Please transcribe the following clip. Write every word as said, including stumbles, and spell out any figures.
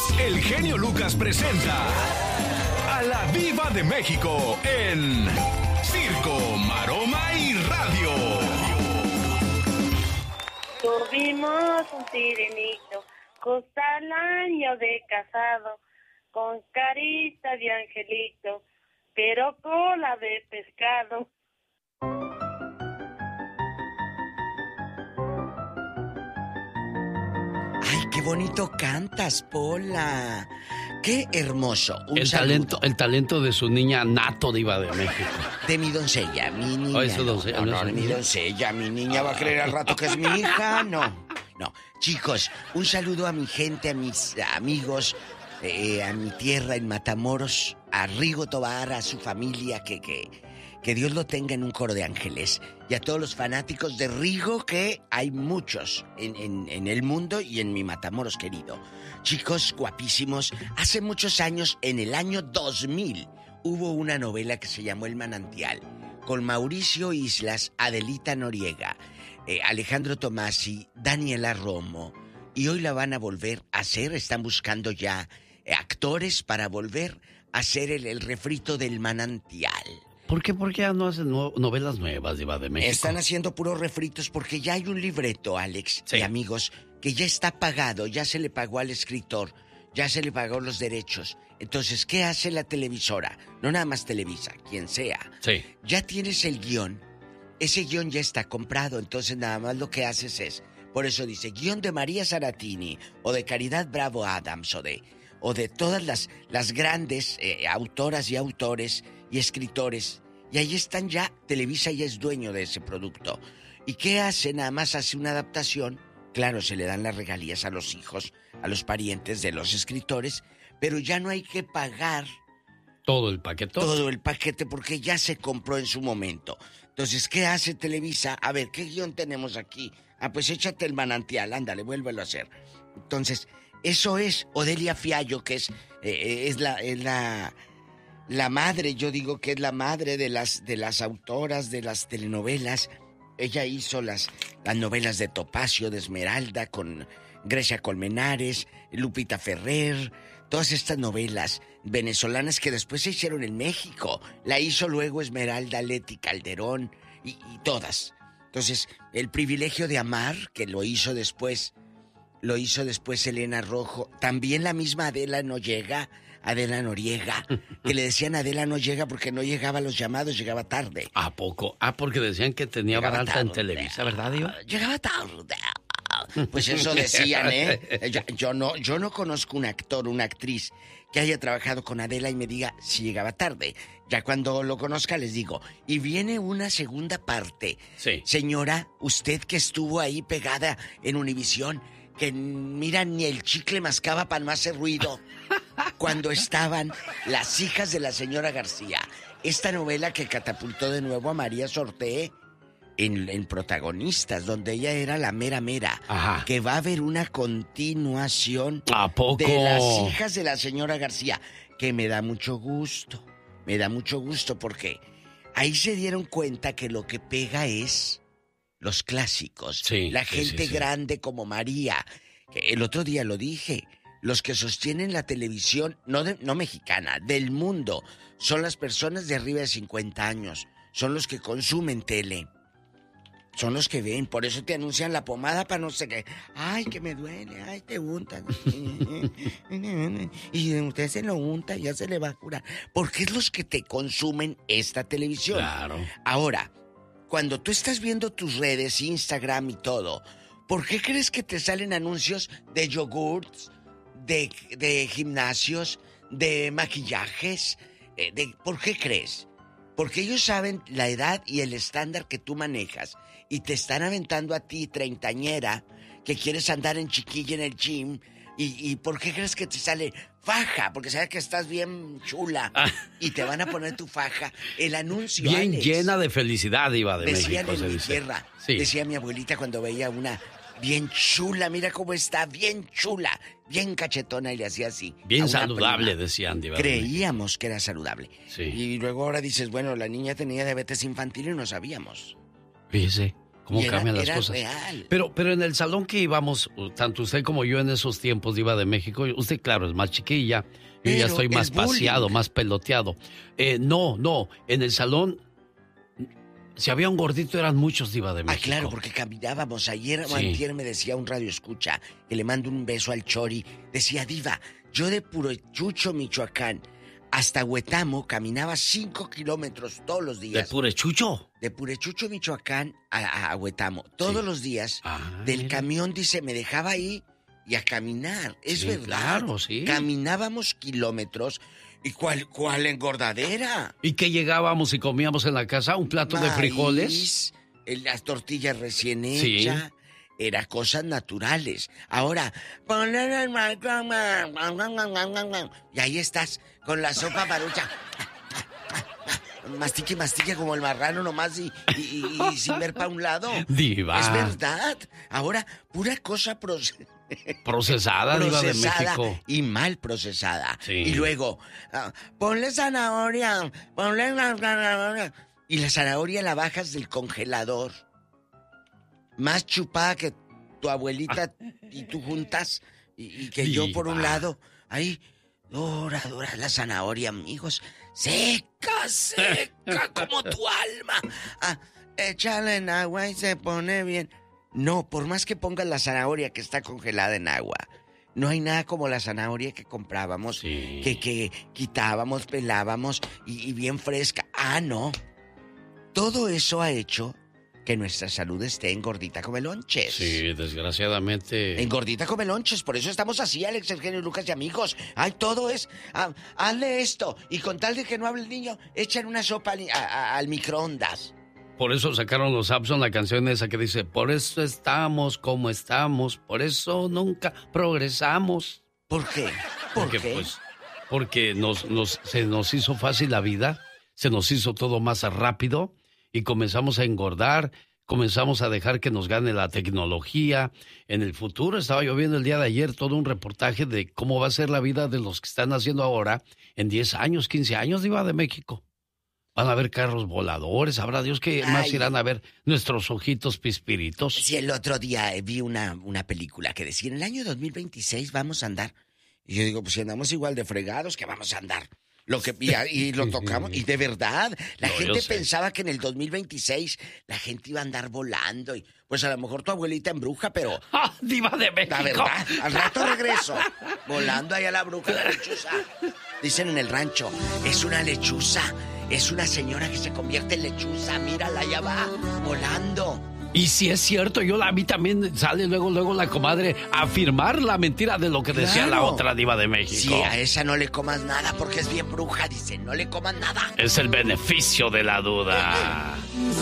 El genio Lucas presenta a la Diva de México en Circo, Maroma y Radio. Tuvimos un sirenito, justo al año de casado, con carita de angelito, pero cola de pescado. Ay, qué bonito cantas, Pola. Qué hermoso. Un el saludo. talento, el talento de su niña nato, Diva de México. De mi doncella, mi niña. Oh, eso doncella, no, no, no, no, mi no. doncella, mi niña va a creer al rato que es mi hija. No, no. Chicos, un saludo a mi gente, a mis amigos, eh, a mi tierra en Matamoros, a Rigo Tobar, a su familia, que, que, que Dios lo tenga en un coro de ángeles. Y a todos los fanáticos de Rigo, que hay muchos en, en, en el mundo y en mi Matamoros querido. Chicos guapísimos, hace muchos años, en el año dos mil, hubo una novela que se llamó El Manantial, con Mauricio Islas, Adelita Noriega, eh, Alejandro Tomasi, Daniela Romo, y hoy la van a volver a hacer. Están buscando ya eh, actores para volver a hacer el, el refrito del Manantial. ¿Por qué? ¿Por qué ya no hacen no- novelas nuevas, Diva de México? Están haciendo puros refritos porque ya hay un libreto, Alex, Sí. y amigos, que ya está pagado, ya se le pagó al escritor, ya se le pagó los derechos. Entonces, ¿qué hace la televisora? No nada más Televisa, quien sea. Sí. Ya tienes el guión, ese guión ya está comprado, entonces nada más lo que haces es, por eso dice, guión de María Saratini, o de Caridad Bravo Adams, o de, o de todas las, las grandes eh, autoras y autores y escritores, y ahí están ya, Televisa ya es dueño de ese producto. ¿Y qué hace? Nada más hace una adaptación, claro, se le dan las regalías a los hijos, a los parientes de los escritores, pero ya no hay que pagar Todo el paquete. todo el paquete porque ya se compró en su momento. Entonces, ¿qué hace Televisa? A ver, ¿qué guión tenemos aquí? Ah, pues échate El Manantial, ándale, vuélvelo a hacer. Entonces, eso es Odelia Fiallo, que es, eh, es, la, es la, la madre, yo digo que es la madre de las, de las autoras de las telenovelas. Ella hizo las, las novelas de Topacio, de Esmeralda, con Grecia Colmenares, Lupita Ferrer, todas estas novelas venezolanas que después se hicieron en México. La hizo luego Esmeralda, Leti Calderón y, y todas. Entonces, El Privilegio de Amar, que lo hizo después, lo hizo después Elena Rojo. También la misma Adela Noriega, Adela Noriega, que le decían Adela no llega porque no llegaba a los llamados, llegaba tarde. ¿A poco? Ah, porque decían que tenía Llegaba vara alta tarde. en Televisa, ¿verdad, Diva? Llegaba tarde. Pues eso decían, ¿eh? Yo, yo no, yo no conozco un actor, una actriz que haya trabajado con Adela y me diga si llegaba tarde. Ya cuando lo conozca les digo. Y viene una segunda parte. Sí. Señora, usted que estuvo ahí pegada en Univisión, que mira, ni el chicle mascaba para no hacer ruido. Cuando estaban Las hijas de la señora García. Esta novela que catapultó de nuevo a María Sorté en, en protagonistas, donde ella era la mera mera. Ajá. Que va a haber una continuación ¿A poco? de Las hijas de la señora García, que me da mucho gusto. Me da mucho gusto porque ahí se dieron cuenta que lo que pega es los clásicos. Sí, la sí, gente sí, sí. grande como María. Que el otro día lo dije. Los que sostienen la televisión, no, de, no mexicana, del mundo, son las personas de arriba de cincuenta años. Son los que consumen tele. Son los que ven, por eso te anuncian la pomada para no sé qué. Ay, que me duele, ay, te untan. Y usted se lo unta y ya se le va a curar. Porque es los que te consumen esta televisión. Claro. Ahora, cuando tú estás viendo tus redes, Instagram y todo, ¿por qué crees que te salen anuncios de yogurts, de, de gimnasios, de maquillajes? Eh, de, ¿Por qué crees? Porque ellos saben la edad y el estándar que tú manejas. Y te están aventando a ti, treintañera, que quieres andar en chiquilla en el gym. ¿Y, y por qué crees que te sale faja? Porque sabes que estás bien chula. Ah. Y te van a poner tu faja. El anuncio, Bien Alex. llena de felicidad, Diva de Decían México, en se mi dice. tierra. Sí. Decía mi abuelita cuando veía una bien chula. Mira cómo está, bien chula. Bien cachetona y le hacía así. Bien a una saludable, prima. decían, Diva de México. Creíamos que era saludable. Sí. Y luego ahora dices, bueno, la niña tenía diabetes infantil y no sabíamos. Fíjese, ¿Cómo era, cambian las era cosas? Real. Pero, pero en el salón que íbamos, tanto usted como yo en esos tiempos, Diva de México, usted, claro, es más chiquilla, yo Pero ya estoy más paseado, más peloteado. Eh, no, no, en el salón, si había un gordito, eran muchos, Diva de México. Ah, claro, porque caminábamos. Ayer o Sí. antier me decía un radio escucha, que le mando un beso al Chori. Decía, Diva, yo de Purechucho, Michoacán, hasta Huetamo caminaba cinco kilómetros todos los ¿De días. Purechucho? De Purechucho, Michoacán a, a Huetamo. Todos Sí. los días. Ah, Del mira. camión, dice, me dejaba ahí y a caminar. Es Sí, verdad. claro, sí. Caminábamos kilómetros. ¿Y cuál, cuál engordadera? ¿Y qué llegábamos y comíamos en la casa? ¿Un plato de Maíz, frijoles? eh, las tortillas recién Sí. hechas. Era cosas naturales. Ahora, ponle el micro- y ahí estás con la sopa marucha. Mastique, mastique como el marrano nomás y, y, y- y sin ver para un lado. Diva. Es verdad. Ahora, pura cosa proce- Procesada, Diva de procesada México. y mal procesada. Sí. Y luego, ah, ponle zanahoria, ponle la zanahoria. Y la zanahoria la bajas del congelador. Más chupada que tu abuelita y tú juntas. Y, y que yo por un Diva. lado. Ahí, dora, dora la zanahoria, amigos. Seca, seca como tu alma. Ah, échale en agua y se pone bien. No, por más que pongas la zanahoria que está congelada en agua, no hay nada como la zanahoria que comprábamos, Sí. que, que quitábamos, pelábamos y, y bien fresca. Ah, no. Todo eso ha hecho que nuestra salud esté engordita como lonches. Sí, desgraciadamente. Engordita come lonches, por eso estamos así, Alex, Eugenio, Lucas y amigos. Ay, todo es, ah, hazle esto, y con tal de que no hable el niño, echan una sopa al, a- a- al microondas. Por eso sacaron los Abson la canción esa que dice, por eso estamos como estamos, por eso nunca progresamos. ¿Por qué? ¿Por Porque, qué? pues, porque nos, nos, se nos hizo fácil la vida, se nos hizo todo más rápido y comenzamos a engordar, comenzamos a dejar que nos gane la tecnología. En el futuro, estaba yo viendo el día de ayer todo un reportaje de cómo va a ser la vida de los que están haciendo ahora en diez años, quince años, Diva de México. Van a haber carros voladores, habrá Dios que más Ay. irán a ver nuestros ojitos pispiritos. Sí, el otro día eh, vi una, una película que decía, en el año dos mil veintiséis vamos a andar. Y yo digo, pues si andamos igual de fregados, que vamos a andar. Lo que, y, y lo tocamos, y de verdad, la No, yo gente sé. pensaba que en el dos mil veintiséis la gente iba a andar volando. Y pues a lo mejor tu abuelita embruja, pero ¡Ah, Diva de México! la verdad, al rato regreso. Volando ahí a la bruja, la lechuza. Dicen en el rancho, es una lechuza. Es una señora que se convierte en lechuza. Mírala, allá va, volando. Y si es cierto, yo la vi también, sale luego, luego la comadre a afirmar la mentira de lo que decía Claro. la otra Diva de México. Sí, a esa no le comas nada porque es bien bruja, dice, no le comas nada. Es el beneficio de la duda.